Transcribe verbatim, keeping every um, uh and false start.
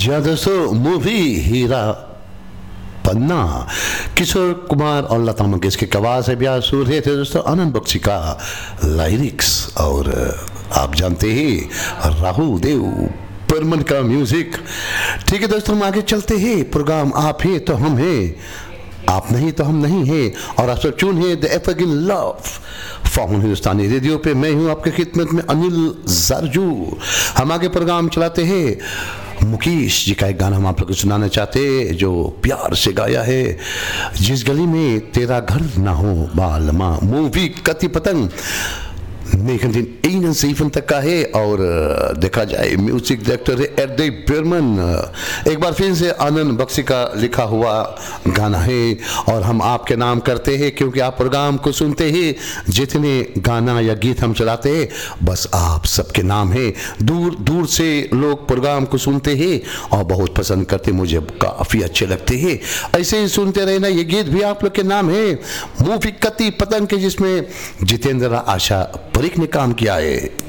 जी हाँ दोस्तों, मूवी हीरा पन्ना किशोर कुमार और लता मंगेशकर की आवाज़ से ब्याह सुर रहे थे दोस्तों आनंद बख्शी का लाइरिक्स। और आप जानते ही राहुल देव बर्मन का म्यूजिक। ठीक है दोस्तों, हम आगे चलते हैं। प्रोग्राम आप है तो हम हैं, आप नहीं तो हम नहीं हैं। और आप सब चून है the evergreen love form Hindustani radio पे। मैं हूं आपके खिदमत में अनिल जारजू। हम आगे प्रोग्राम चलाते हैं। मुकेश जी का एक गाना हम आप लोग को सुनाना चाहते हैं जो प्यार से गाया है। जिस गली में तेरा घर ना हो बालमा, मूवी कति पतंग नाइनटीन इक्यासी तक का है। और देखा जाए म्यूजिक डायरेक्टर है एडी बर्मन। एक बार फिर से आनंद बख्शी का लिखा हुआ गाना है और हम आपके नाम करते हैं क्योंकि आप प्रोग्राम को सुनते ही जितने गाना या गीत हम चलाते हैं बस आप सबके नाम है। दूर दूर से लोग प्रोग्राम को सुनते हैं और बहुत पसंद करते, मुझे काफ़ी अच्छे लगते हैं। ऐसे ही सुनते रहना। ये गीत भी आप लोग के नाम है, मूवी कति पतंग के, जिसमें जितेंद्र आशा परिक ने काम किया है।